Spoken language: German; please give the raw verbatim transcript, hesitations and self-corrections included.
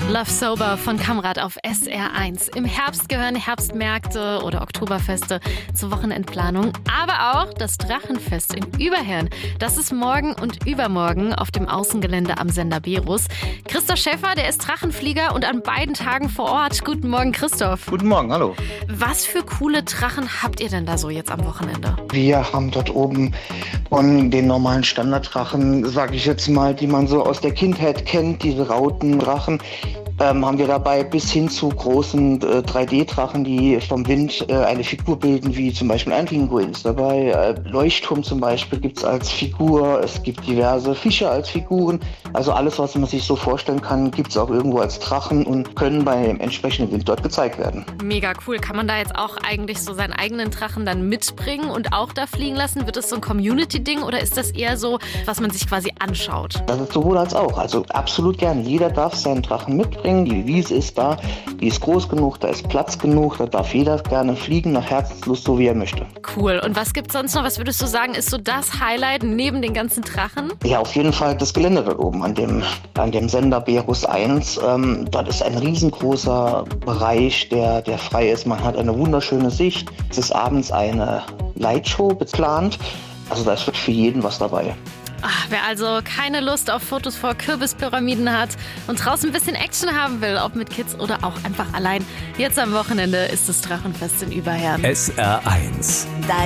Love Sober von Kamrat auf S R eins. Im Herbst gehören Herbstmärkte oder Oktoberfeste zur Wochenendplanung. Aber auch das Drachenfest in Überherrn. Das ist morgen und übermorgen auf dem Außengelände am Sender Berus. Christoph Schäffer, der ist Drachenflieger und an beiden Tagen vor Ort. Guten Morgen, Christoph. Guten Morgen, hallo. Was für coole Drachen habt ihr denn da so jetzt am Wochenende? Wir haben dort oben von den normalen Standarddrachen, sage ich jetzt mal, die man so aus der Kindheit kennt, diese Rautendrachen, ähm, haben wir dabei bis hin zu großen äh, drei D-Drachen, die vom Wind äh, eine Figur bilden, wie zum Beispiel ein Pinguin ist dabei. Äh, Leuchtturm zum Beispiel gibt es als Figur, es gibt diverse Fische als Figuren. Also alles, was man sich so vorstellen kann, gibt es auch irgendwo als Drachen und können beim entsprechenden Wind dort gezeigt werden. Mega cool. Kann man da jetzt auch eigentlich so seinen eigenen Drachen dann mitbringen und auch da fliegen lassen? Wird das so ein Community-Ding oder ist das eher so, was man sich quasi anschaut? Das ist sowohl als auch. Also absolut gerne. Jeder darf seinen Drachen mitbringen. Die Wiese ist da, die ist groß genug, da ist Platz genug, da darf jeder gerne fliegen nach Herzenslust, so wie er möchte. Cool. Und was gibt's sonst noch? Was würdest du sagen, ist so das Highlight neben den ganzen Drachen? Ja, auf jeden Fall das Gelände dort oben an dem, an dem Sender Berus eins. Ähm, dort ist ein riesengroßer Bereich, der, der frei ist. Man hat eine wunderschöne Sicht. Es ist abends eine Lightshow geplant. Also da ist wirklich für jeden was dabei. Ach, wer also keine Lust auf Fotos vor Kürbispyramiden hat und draußen ein bisschen Action haben will, ob mit Kids oder auch einfach allein, jetzt am Wochenende ist das Drachenfest in Überherrn. S R eins